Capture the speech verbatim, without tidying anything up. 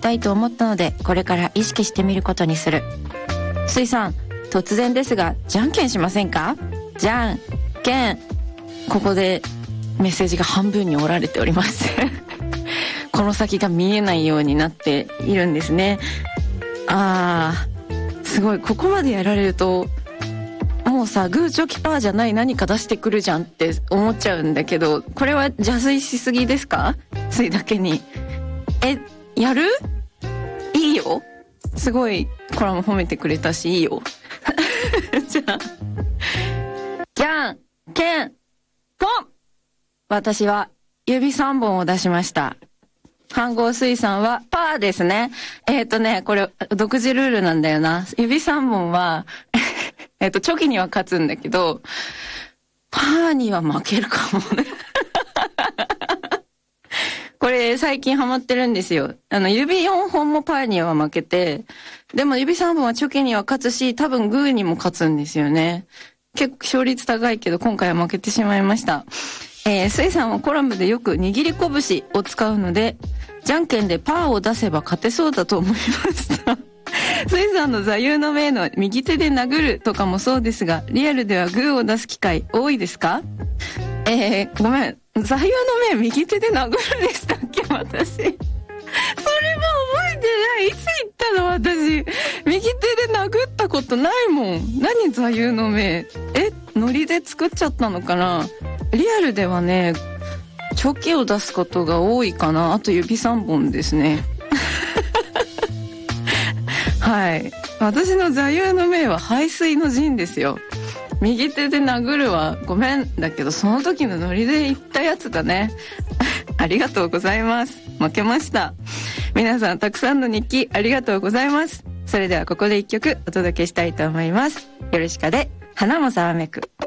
たいと思ったので、これから意識してみることにする。水さん、突然ですがじゃんけんしませんか？じゃんけん。ここでメッセージが半分に折られておりますこの先が見えないようになっているんですね。あー、すごい。ここまでやられるともうさ、グーチョキパーじゃない何か出してくるじゃんって思っちゃうんだけど、これは邪推しすぎですか？水だけに。え、やる？いいよ。すごいコラム褒めてくれたし、いいよじゃあじゃんけんぽん。私は指さんぼんを出しました。飯合水産はパーですね。えっとね、これ独自ルールなんだよな。指さんぼんはえっとチョキには勝つんだけど、パーには負けるかもねこれ最近ハマってるんですよ。あの指よんほんもパーには負けて、でも指さんぼんはチョキには勝つし、多分グーにも勝つんですよね。結構勝率高いけど今回は負けてしまいました。えー、水さんはコラムでよく握り拳を使うので、じゃんけんでパーを出せば勝てそうだと思いました水さんの座右の銘の右手で殴るとかもそうですが、リアルではグーを出す機会多いですか？えー、ごめん、座右の銘右手で殴るでしたっけ？私それも覚えてない。いつ言ったの？私右手で殴ったことないもん。何座右の銘？え、ノリで作っちゃったのかな？リアルではね、チョキを出すことが多いかな。あと指さんぼんですねはい、私の座右の銘は背水の陣ですよ。右手で殴るはごめんだけど、その時のノリで言ったやつだねありがとうございます。負けました。皆さんたくさんの日記ありがとうございます。それではここで一曲お届けしたいと思います。よろしかで花もざわめく。